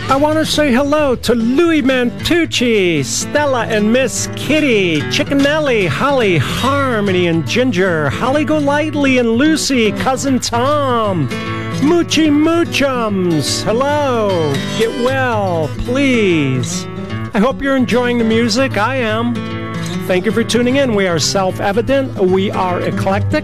I want to say hello to Louis Mantucci, Stella and Miss Kitty, Chickenelli, Holly, Harmony and Ginger, Holly Golightly and Lucy, Cousin Tom, Moochie Moochums. Hello, get well, please. I hope you're enjoying the music. I am. Thank you for tuning in. We are self-evident. We are eclectic.